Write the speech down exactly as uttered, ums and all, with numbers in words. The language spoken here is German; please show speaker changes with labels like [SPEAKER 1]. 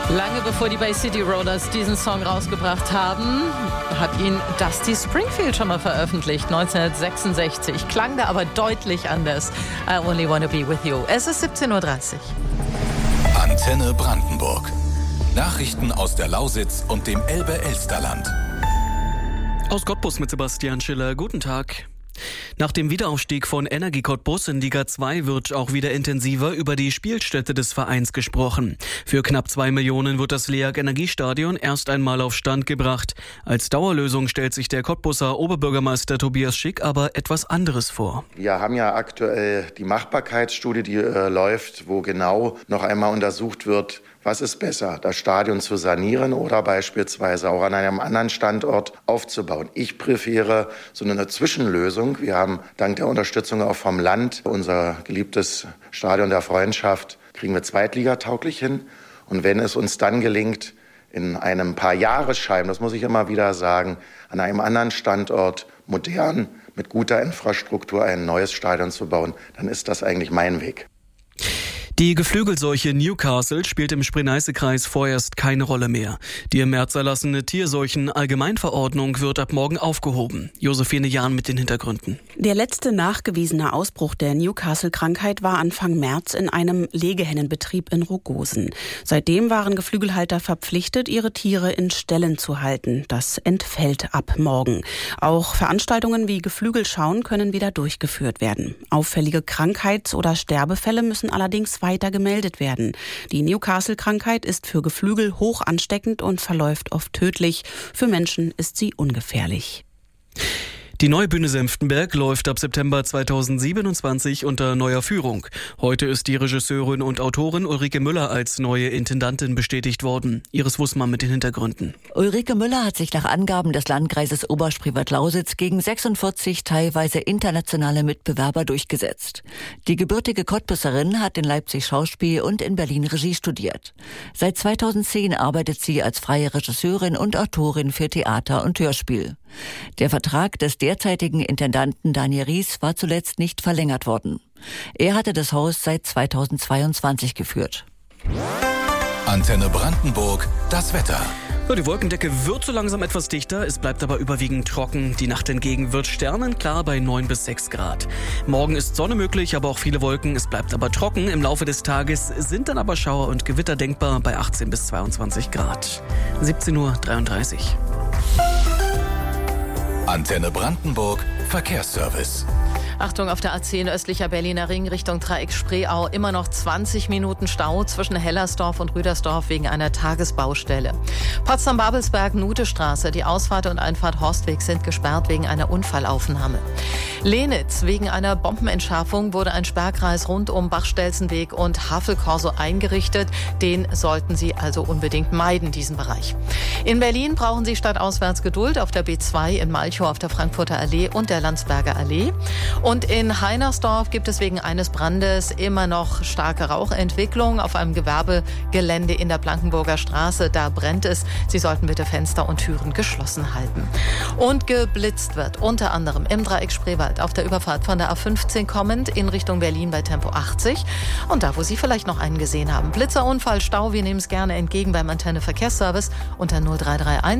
[SPEAKER 1] Lange bevor die Bay City Rollers diesen Song rausgebracht haben, hat ihn Dusty Springfield schon mal veröffentlicht, neunzehnhundertsechsundsechzig. Klang da aber deutlich anders. I only wanna be with you. Es ist siebzehn Uhr dreißig.
[SPEAKER 2] Antenne Brandenburg. Nachrichten aus der Lausitz und dem Elbe-Elsterland.
[SPEAKER 3] Aus Cottbus mit Sebastian Schiller. Guten Tag. Nach dem Wiederaufstieg von Energie Cottbus in Liga zwei wird auch wieder intensiver über die Spielstätte des Vereins gesprochen. Für knapp zwei Millionen wird das LEAG Energiestadion erst einmal auf Stand gebracht. Als Dauerlösung stellt sich der Cottbuser Oberbürgermeister Tobias Schick aber etwas anderes vor.
[SPEAKER 4] Wir haben ja aktuell die Machbarkeitsstudie, die äh, läuft, wo genau noch einmal untersucht wird, was ist besser, das Stadion zu sanieren oder beispielsweise auch an einem anderen Standort aufzubauen. Ich präferiere so eine Zwischenlösung. Wir haben dank der Unterstützung auch vom Land unser geliebtes Stadion der Freundschaft kriegen wir zweitligatauglich hin. Und wenn es uns dann gelingt, in einem paar Jahresscheiben, das muss ich immer wieder sagen, an einem anderen Standort modern mit guter Infrastruktur ein neues Stadion zu bauen, dann ist das eigentlich mein Weg.
[SPEAKER 3] Die Geflügelseuche Newcastle spielt im Spree-Neiße-Kreis vorerst keine Rolle mehr. Die im März erlassene Tierseuchen-Allgemeinverordnung wird ab morgen aufgehoben. Josephine Jahn mit den Hintergründen.
[SPEAKER 5] Der letzte nachgewiesene Ausbruch der Newcastle-Krankheit war Anfang März in einem Legehennenbetrieb in Rogosen. Seitdem waren Geflügelhalter verpflichtet, ihre Tiere in Ställen zu halten. Das entfällt ab morgen. Auch Veranstaltungen wie Geflügelschauen können wieder durchgeführt werden. Auffällige Krankheits- oder Sterbefälle müssen allerdings weiter gemeldet werden. Die Newcastle-Krankheit ist für Geflügel hoch ansteckend und verläuft oft tödlich. Für Menschen ist sie ungefährlich.
[SPEAKER 3] Die neue Bühne Senftenberg läuft ab September zweitausendsiebenundzwanzig unter neuer Führung. Heute ist die Regisseurin und Autorin Ulrike Müller als neue Intendantin bestätigt worden. Iris Wussmann mit den Hintergründen.
[SPEAKER 6] Ulrike Müller hat sich nach Angaben des Landkreises Oberspreewald-Lausitz gegen sechsundvierzig teilweise internationale Mitbewerber durchgesetzt. Die gebürtige Cottbuserin hat in Leipzig Schauspiel und in Berlin Regie studiert. Seit zweitausendzehn arbeitet sie als freie Regisseurin und Autorin für Theater und Hörspiel. Der Vertrag des derzeitigen Intendanten Daniel Ries war zuletzt nicht verlängert worden. Er hatte das Haus seit zweitausendzweiundzwanzig geführt.
[SPEAKER 2] Antenne Brandenburg, das Wetter.
[SPEAKER 3] Ja, die Wolkendecke wird so langsam etwas dichter, es bleibt aber überwiegend trocken. Die Nacht hingegen wird sternenklar bei neun bis sechs Grad. Morgen ist Sonne möglich, aber auch viele Wolken. Es bleibt aber trocken. Im Laufe des Tages sind dann aber Schauer und Gewitter denkbar bei achtzehn bis zweiundzwanzig Grad. siebzehn Uhr dreiunddreißig.
[SPEAKER 2] Antenne Brandenburg, Verkehrsservice.
[SPEAKER 1] Achtung, auf der A zehn östlicher Berliner Ring Richtung Dreieck Spreeau immer noch zwanzig Minuten Stau zwischen Hellersdorf und Rüdersdorf wegen einer Tagesbaustelle. Potsdam-Babelsberg-Nute-Straße, die Ausfahrt und Einfahrt Horstweg sind gesperrt wegen einer Unfallaufnahme. Lenitz, wegen einer Bombenentschärfung wurde ein Sperrkreis rund um Bachstelzenweg und Havelkorso eingerichtet. Den sollten Sie also unbedingt meiden, diesen Bereich. In Berlin brauchen Sie stadtauswärts Geduld auf der B zwei in Malchow auf der Frankfurter Allee und der Landsberger Allee. Und in Heinersdorf gibt es wegen eines Brandes immer noch starke Rauchentwicklung auf einem Gewerbegelände in der Blankenburger Straße. Da brennt es. Sie sollten bitte Fenster und Türen geschlossen halten. Und geblitzt wird unter anderem im Dreieck Spreewald auf der Überfahrt von der A fünfzehn kommend in Richtung Berlin bei Tempo achtzig. Und da, wo Sie vielleicht noch einen gesehen haben. Blitzerunfall, Stau, wir nehmen es gerne entgegen beim Antenne Verkehrsservice unter null drei drei eins